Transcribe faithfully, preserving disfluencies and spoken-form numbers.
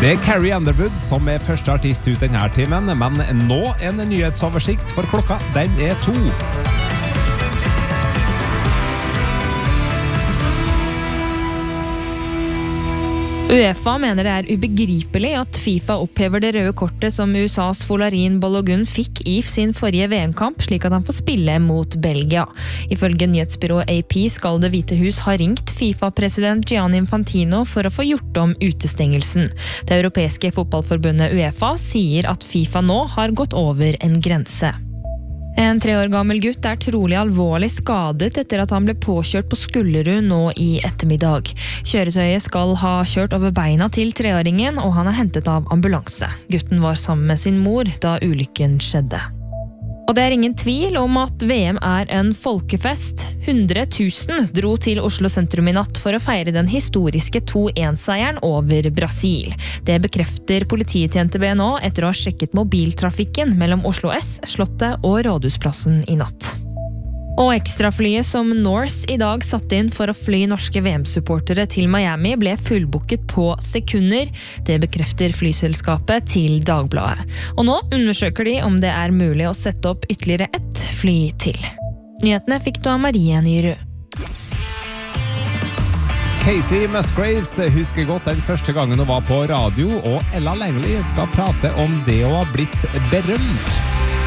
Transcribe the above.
Det er Carrie Underwood som er første artist ut denne timen, men nå en nyhetsoversikt for klokka, den er to. UEFA mener det er ubegripelig at FIFA opphever det røde kortet som U S A's Folarin Balogun fikk i sin forrige V M-kamp, slik at han får spille mot Belgia. Ifølge nyhetsbyrået A P skal Det hvite hus ha ringt FIFA-president Gianni Infantino for å få gjort om utestengelsen. Det europeiske fotballforbundet UEFA sier at FIFA nå har gått over en grense. En tre år gammel gutt er trolig alvorlig skadet etter at han ble påkjørt på Skullerud nå i ettermiddag. Kjøretøyet skal ha kjørt over beina til treåringen, og han er hentet av ambulanse. Gutten var sammen med sin mor da ulykken skjedde. Og det er ingen tvil om at V M er en folkefest. hundre tusen dro til Oslo sentrum i natt for å feire den historiske to en-seieren over Brasil. Det bekrefter politiet til N T B nå etter å ha sjekket mobiltrafikken mellom Oslo S, Slottet og Rådhusplassen i natt. Og ekstraflyet som Norse i dag satte inn for å fly norske V M-supportere til Miami ble fullbooket på sekunder. Det bekrefter flyselskapet til Dagbladet. Og nå undersøker de om det er mulig å sette opp ytterligere ett fly til. Nyhetene fikk du av Marie Nyrud. Casey Musgraves husker godt den første gangen hun var på radio, og Ella Langley skal prate om det å ha blitt berømt.